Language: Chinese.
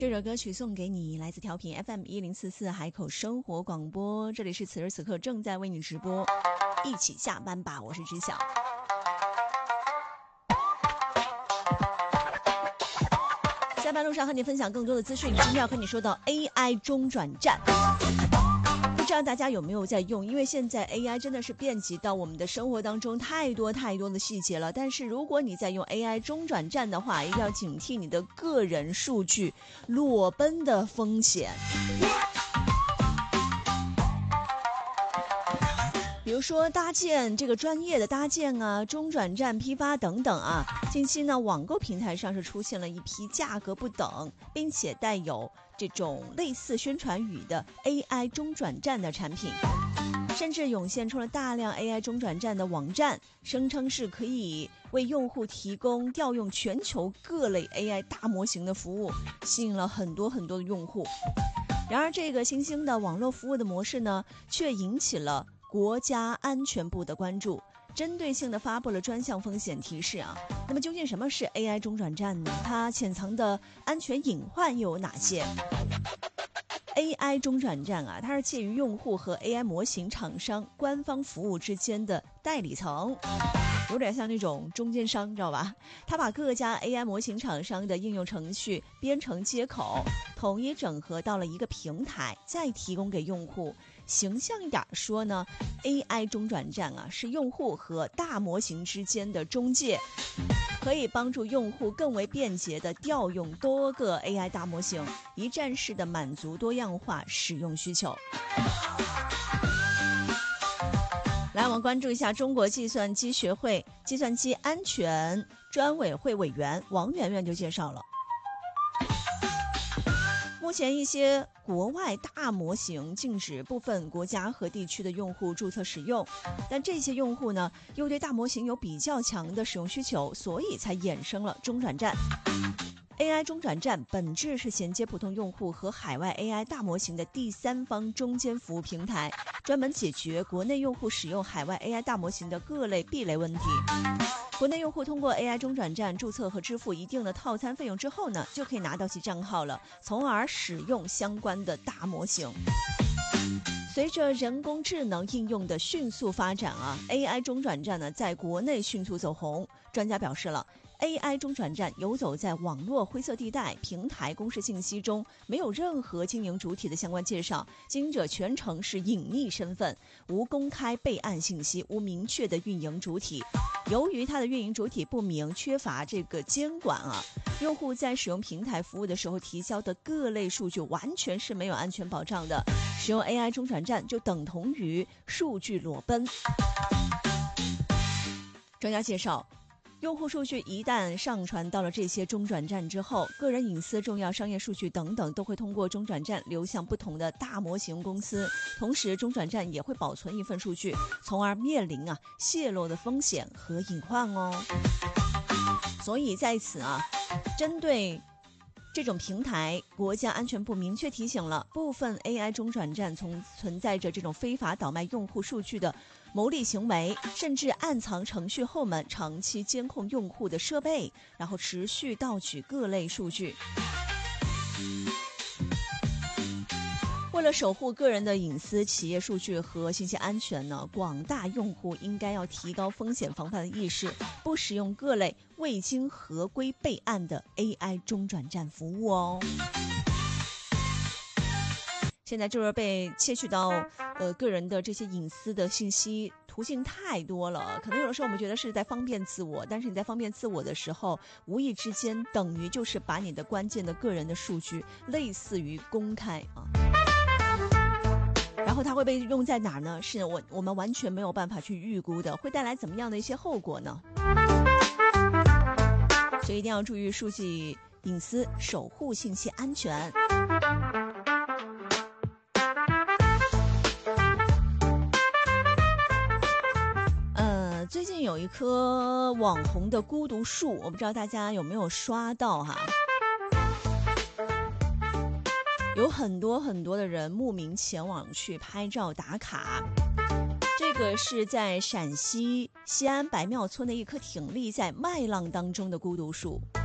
这首歌曲送给你，来自调频 FM1044海口生活广播，这里是此时此刻正在为你直播，一起下班吧，我是知晓。下班路上和你分享更多的资讯，今天要和你说到 AI 中转站。不知道大家有没有在用，因为现在 AI 真的是遍及到我们的生活当中太多的细节了，但是如果你在用 AI 中转站的话，一定要警惕你的个人数据裸奔的风险。比如说搭建这个专业的搭建啊，中转站批发等等啊，近期呢网购平台上是出现了一批价格不等，并且带有这种类似宣传语的 AI 中转站的产品，甚至涌现出了大量 AI 中转站的网站，声称是可以为用户提供调用全球各类 AI 大模型的服务，吸引了很多的用户。然而这个新兴的网络服务的模式呢，却引起了国家安全部的关注，针对性的发布了专项风险提示啊。那么究竟什么是 AI 中转站呢？它潜藏的安全隐患又有哪些？AI 中转站啊，它是介于用户和 AI 模型厂商官方服务之间的代理层，有点像那种中间商，知道吧？它把各家 AI 模型厂商的应用程序、编程接口统一整合到了一个平台，再提供给用户。形象一点说呢， AI 中转站啊，是用户和大模型之间的中介，可以帮助用户更为便捷地调用多个 AI 大模型，一站式的满足多样化使用需求。来，我们关注一下中国计算机学会计算机安全专委会委员王媛媛就介绍了，目前一些国外大模型禁止部分国家和地区的用户注册使用，但这些用户呢又对大模型有比较强的使用需求，所以才衍生了中转站。AI 中转站本质是衔接普通用户和海外 AI 大模型的第三方中间服务平台，专门解决国内用户使用海外 AI 大模型的各类壁垒问题。国内用户通过 AI 中转站注册和支付一定的套餐费用之后呢，就可以拿到其账号了，从而使用相关的大模型。随着人工智能应用的迅速发展啊 ，AI 中转站呢在国内迅速走红。专家表示了，AI 中转站游走在网络灰色地带，平台公示信息中没有任何经营主体的相关介绍，经营者全程是隐匿身份，无公开备案信息，无明确的运营主体。由于它的运营主体不明，缺乏这个监管啊，用户在使用平台服务的时候提交的各类数据完全是没有安全保障的。使用 AI 中转站就等同于数据裸奔。专家介绍，用户数据一旦上传到了这些中转站之后，个人隐私、重要商业数据等等都会通过中转站流向不同的大模型公司，同时中转站也会保存一份数据，从而面临泄露的风险和隐患哦。所以在此针对这种平台，国家安全部明确提醒了，部分 AI 中转站存在着这种非法倒卖用户数据的牟利行为，甚至暗藏程序后门，长期监控用户的设备，然后持续盗取各类数据。为了守护个人的隐私、企业数据和信息安全呢，广大用户应该要提高风险防范的意识，不使用各类未经合规备案的 AI 中转站服务哦。现在就是被窃取到个人的这些隐私的信息途径太多了，可能有的时候我们觉得是在方便自我，但是你在方便自我的时候，无意之间等于就是把你的关键的个人的数据类似于公开然后它会被用在哪儿呢？是我们完全没有办法去预估的，会带来怎么样的一些后果呢？所以一定要注意数据隐私，守护信息安全。最近有一棵网红的孤独树，我不知道大家有没有刷到有很多的人慕名前往去拍照打卡。这个是在陕西西安白庙村的一棵挺立在麦浪当中的孤独树。